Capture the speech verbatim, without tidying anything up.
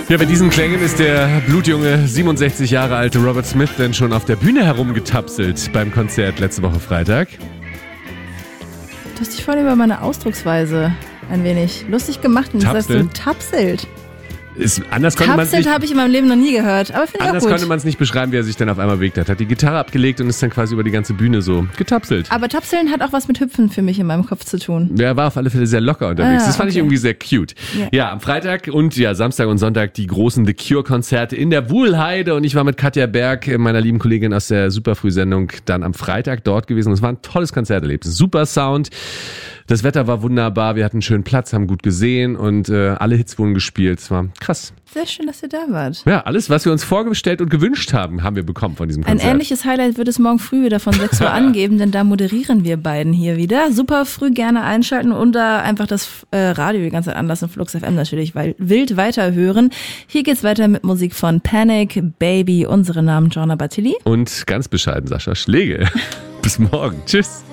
Ja, bei diesen Klängen ist der blutjunge, siebenundsechzig Jahre alte Robert Smith denn schon auf der Bühne herumgetapselt beim Konzert letzte Woche Freitag. Du hast dich vorhin über meine Ausdrucksweise ein wenig lustig gemacht und sagst du tapselt. Ist, anders konnte man es nicht, habe ich in meinem Leben noch nie gehört, aber finde ich auch gut. Anders konnte man es nicht beschreiben, wie er sich dann auf einmal bewegt hat. Hat die Gitarre abgelegt und ist dann quasi über die ganze Bühne so getapselt. Aber Tapseln hat auch was mit Hüpfen für mich in meinem Kopf zu tun. Er war auf alle Fälle sehr locker unterwegs. Ah, das fand okay. ich irgendwie sehr cute. Ja. ja, am Freitag und ja Samstag und Sonntag die großen The Cure-Konzerte in der Wuhlheide und ich war mit Katja Berg, meiner lieben Kollegin aus der Superfrüh-Sendung, dann am Freitag dort gewesen. Und es war ein tolles Konzerterlebnis. Super Sound. Das Wetter war wunderbar, wir hatten einen schönen Platz, haben gut gesehen und äh, alle Hits wurden gespielt. Es war krass. Sehr schön, dass ihr da wart. Ja, alles, was wir uns vorgestellt und gewünscht haben, haben wir bekommen von diesem Konzert. Ein ähnliches Highlight wird es morgen früh wieder von sechs Uhr angeben, denn da moderieren wir beiden hier wieder. Super früh gerne einschalten und da einfach das äh, Radio die ganze Zeit anlassen, Flux F M natürlich, weil wild weiterhören. Hier geht's weiter mit Musik von Panic, Baby, unsere Namen Gianna Battilli. Und ganz bescheiden Sascha Schlegel. Bis morgen. Tschüss.